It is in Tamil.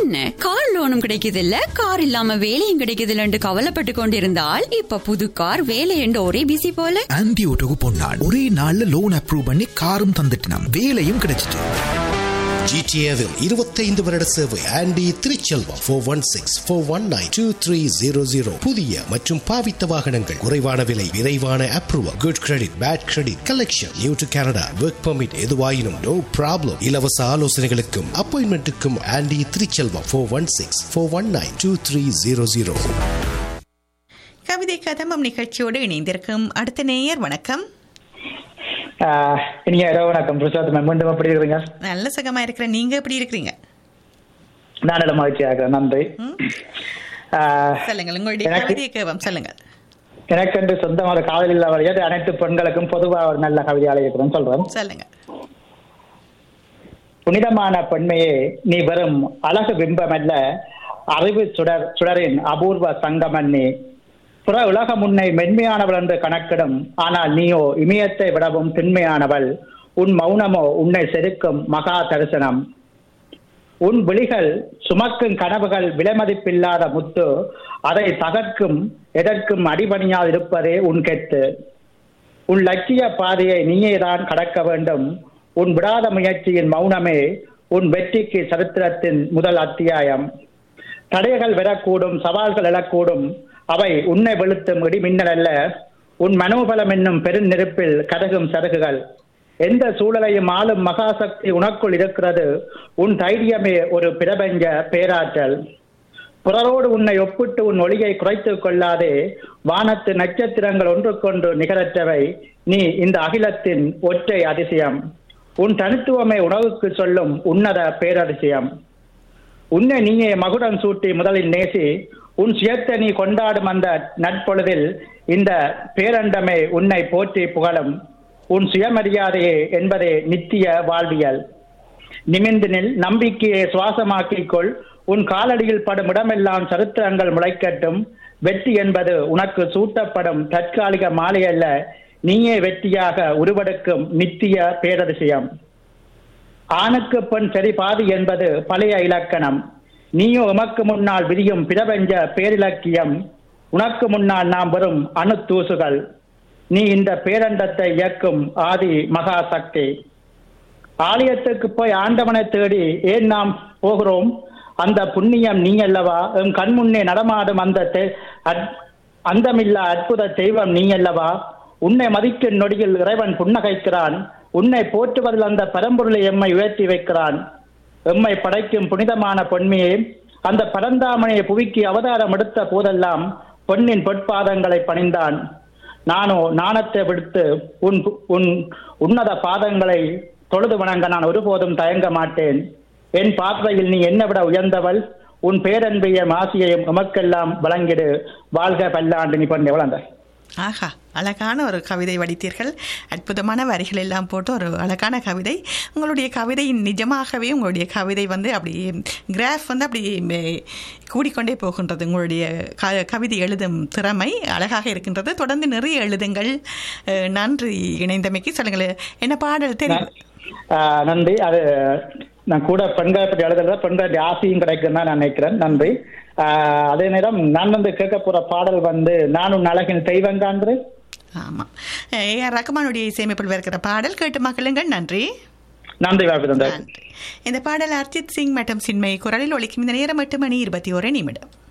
என்ன கார் லோனும் கிடைக்குது இல்ல, கார் இல்லாம வேலையும் கிடைக்குது இல்லன்னு கவலைப்பட்டு கொண்டிருந்தால் இப்ப புது கார் வேலை என்று ஒரே பிசி போல. ஆன்டி ஓட்டோக்கு போனாள், ஒரே நாள்ல லோன் அப்ரூவ் பண்ணி காரும் தந்துட்டினாம், வேலையும் கிடைச்சிட்டு. ஜிடிஏவில் 25 வருட சேவை. ஆண்டி திருச்செல்வம் 416-419-2300. புதிய மற்றும் பாவித்த வாகனங்கள், குறைவான விலை, விரைவான approval, good credit, bad credit, collection, new to Canada, work permit, எதுவாயினும் நோ ப்ராப்ளம். இலவச ஆலோசனைகளுக்கும் அப்பாயின்மெண்ட்டுக்கும் ஆண்டி திருச்செல்வம் 416-419-2300. கவிதை கதம்பம் நிகழ்ச்சியோடு இணைந்திருக்கும் அடுத்த நேயர். வணக்கம். வணக்கம் பிரசாத் மேம், மீண்டும் எப்படி இருக்கீங்க? நல்ல சுகமா இருக்கிறேன், நீங்க எப்படி இருக்கிறீங்க? நான் நல்ல மகிழ்ச்சியா இருக்கிறேன், நன்றி. சொல்லுங்கள், உங்களுடைய கவிதையை கேட்போம், சொல்லுங்கள். எனக்கு என்று சொந்தமாக காதல் இல்லாத அனைத்து பெண்களுக்கும் பொதுவாக ஒரு நல்ல கவிதையாளர் இருக்கிறேன், சொல்றேன். சொல்லுங்க. புனிதமான பெண்மையே, நீ வெறும் அழகு பிம்பமல்ல, அறிவு சுடரின் அபூர்வ சங்கமன்னி. புற உலகம் உன்னை மென்மையானவள் என்று கணக்கிடும், ஆனால் நீயோ இமயத்தை விடவும் திண்மையானவள். உன் மௌனமோ உன்னை செதுக்கும் மகா தரிசனம். உன் விழிகள் சுமக்கும் கனவுகள் விலைமதிப்பில்லாத முத்து, அதை தகர்க்கும் எதற்கும் அடிபணியாது இருப்பதே உன் கெத்து. உன் லட்சிய பாதையை நீயேதான் கடக்க வேண்டும். உன் விடாத முயற்சியின் மௌனமே உன் வெற்றிக்கு சரித்திரத்தின் முதல் அத்தியாயம். தடைகள் வரக்கூடும், சவால்கள் எழக்கூடும், அவை உன்னை வெளுத்தும் இடி மின்னல் அல்ல, உன் மனோபலம் என்னும் பெருநெருப்பில் கதகும் சருகுகள். எந்த சூழலையும் ஆளும் மகாசக்தி உனக்குள் இருக்கிறது. உன் தைரியமே ஒரு பிரபஞ்ச பேராற்றல். புறரோடு உன்னை ஒப்பிட்டு உன் ஒளியை குறைத்துக் கொள்ளாதே. வானத்து நட்சத்திரங்கள் ஒன்றுக்கொன்று நிகரற்றவை. நீ இந்த அகிலத்தின் ஒற்றை அதிசயம். உன் தனித்துவமே உணவுக்கு சொல்லும் உன்னத பேரதிசயம். உன்னை நீயே மகுடம் சூட்டி முதலில் நேசி. உன் சுயத்தை நீ கொண்டாடும் அந்த நட்பொழுதில் இந்த பேரண்டமே உன்னை போற்றி புகழும். உன் சுயமரியாதையே என்பதே நித்திய வாழ்வியல். நிமிர்ந்து நில், நம்பிக்கையை சுவாசமாக்கிக்கொள். உன் காலடியில் படும் இடமெல்லாம் சரித்திரங்கள் முளைக்கட்டும். வெற்றி என்பது உனக்கு சூட்டப்படும் தற்காலிக மாலை அல்ல, நீயே வெற்றியாக உருவெடுக்கும் நித்திய பேரதிசயம். ஆணுக்கு பெண் சரி பாதி என்பது பழைய இலக்கணம். நீயோ உமக்கு முன்னால் விரியும் பிரபஞ்ச பேரிலக்கியம். உனக்கு முன்னால் நாம் வரும் அணு தூசுகள். நீ இந்த பேரண்டத்தை இயக்கும் ஆதி மகா சக்தி. ஆலயத்துக்கு போய் ஆண்டவனை தேடி ஏன் நாம் போகிறோம்? அந்த புண்ணியம் நீ அல்லவா? எம் கண்முன்னே நடமாடும் அந்த அந்தமில்லா அற்புத தெய்வம் நீ அல்லவா? உன்னை மதிக்கும் நொடியில் இறைவன் புன்னகைக்கிறான். உன்னை போற்றுவதில் அந்த பரம்பொருளை எம்மை உயர்த்தி வைக்கிறான். எம்மை படைக்கும் புனிதமான பொன்மையே, அந்த பரந்தாமனையை புவிக்கு அவதாரம் எடுத்த போதெல்லாம் பொன்னின் பொற்பாதங்களை பணிந்தான். நானோ நாணத்தை விடுத்து உன் உன்னத பாதங்களை தொழுது வணங்க நான் ஒருபோதும் தயங்க மாட்டேன். என் பார்வையில் நீ என்னை விட உயர்ந்தவள். உன் பேரன்பையும் ஆசியையும் உமக்கெல்லாம் வழங்கிடு. வாழ்க பல்லாண்டு. நீ பண்ணி வளர்ந்த. ஆஹா, அழகான ஒரு கவிதை வடித்தீர்கள். அற்புதமான வரிகள் எல்லாம் போட்டு ஒரு அழகான கவிதை. உங்களுடைய கவிதையின் நிஜமாகவே உங்களுடைய கவிதை அப்படி கிராஃப் அப்படி கூடிக்கொண்டே போகின்றது. உங்களுடைய கவிதை எழுதும் திறமை அழகாக இருக்கின்றது. தொடர்ந்து நிறைய எழுதுங்கள். நன்றி இணைந்தமைக்கு. சொல்லுங்கள், என்ன பாடல் தெரியும்? நன்றி. அது நான் கூட பெண்களை பற்றி எழுதுறத பெண்களுடைய ஆசையும் கிடைக்கும் தான் நான் நினைக்கிறேன். நன்றி. அதே நேரம் நான் கேட்க போற பாடல் நான் உன் அழகின் தெய்வங்கான்று. ஆமா, ஏஆர் ரஹ்மானுடைய இசையமைப்பில் இருக்கிற பாடல் கேட்டு மக்களுங்கள். நன்றி. நன்றி. இந்த பாடல் அர்ஜித் சிங் மற்றும் சின்மயி குரலில் ஒலிக்கும். இந்த நேரம் 8 மணி 21 நிமிடம்.